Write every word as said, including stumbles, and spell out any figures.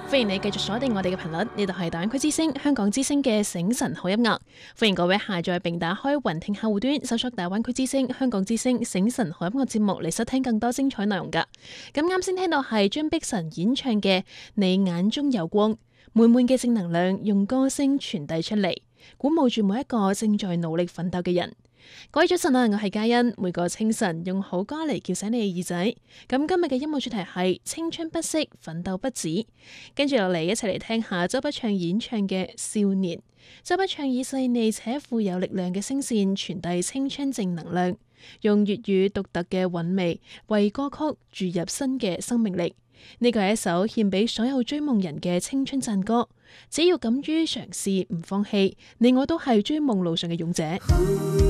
歡迎你繼續鎖定我哋嘅頻率，呢度係大灣區之聲香港之聲嘅醒晨好音樂。歡迎各位下載並打開雲聽客戶端，搜索大灣區之聲香港之聲醒晨好音樂節目嚟收聽更多精彩內容噶。咁啱先聽到係張碧晨演唱嘅《你眼中有光》，滿滿嘅正能量用歌聲傳遞出嚟，鼓舞住每一個正在努力奮鬥嘅人。各位早晨啊，我係嘉欣，每個清晨用好歌嚟叫醒你嘅耳仔。咁今日嘅音樂主題係青春不息，奮鬥不止。跟住落嚟，一齊嚟聽下周筆暢演唱嘅《少年》。周筆暢以細膩且富有力量嘅聲線傳遞青春正能量，用粵語獨特嘅韻味為歌曲注入新嘅生命力。呢個係一首獻俾所有追夢人嘅青春讚歌。只要敢於嘗試，唔放棄，你我都係追夢路上嘅勇者。